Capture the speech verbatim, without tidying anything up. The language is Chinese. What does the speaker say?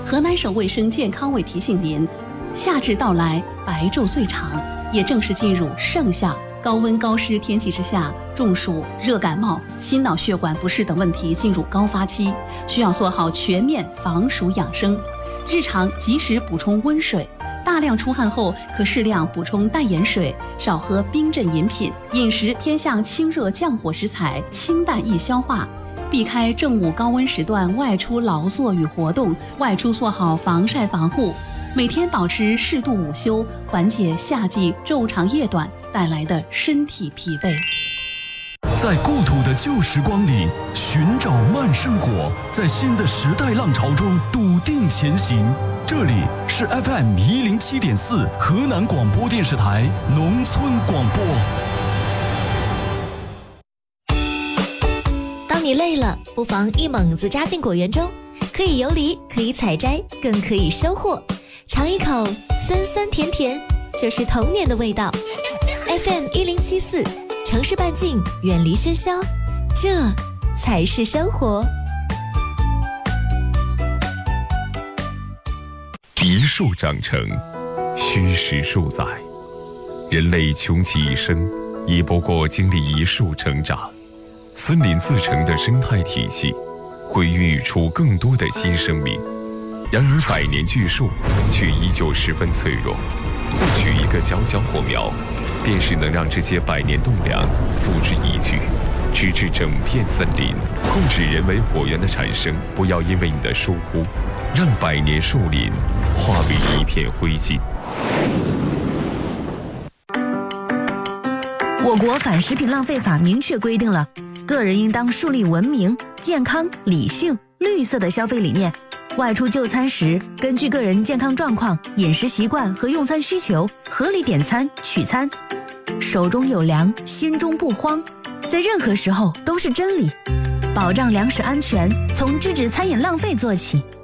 河南省卫生健康委提醒您，夏至到来，白昼最长，也正式进入盛夏。高温高湿天气之下，中暑、热感冒、心脑血管不适等问题进入高发期，需要做好全面防暑养生。日常及时补充温水，大量出汗后可适量补充淡盐水，少喝冰镇饮品。饮食偏向清热降火食材，清淡易消化。避开正午高温时段外出劳作与活动，外出做好防晒防护。每天保持适度午休，缓解夏季昼长夜短带来的身体疲惫。 在故土的旧时光里寻找慢生活，在新的时代浪潮中笃定前行。这里是 F M 一零七点四河南广播电视台农村广播。 当你累了，不妨一猛子扎进果园中，可以游离，可以采摘，更可以收获。尝一口酸酸甜甜，就是童年的味道。F M 一零七四，城市半径，远离喧嚣，这才是生活。 一树长成，虚实数载。人类穷其一生，亦不过经历一树成长。森林自成的生态体系，会孕育出更多的新生命。然而百年巨树却依旧十分脆弱，或许一个小小火苗，便是能让这些百年栋梁付之一炬，直至整片森林。控制人为火源的产生，不要因为你的疏忽，让百年树林化为一片灰烬。 我国反食品浪费法明确规定了，个人应当树立文明、健康、理性、绿色的消费理念。外出就餐时，根据个人健康状况、饮食习惯和用餐需求，合理点餐取餐。手中有粮，心中不慌，在任何时候都是真理。保障粮食安全，从制止餐饮浪费做起。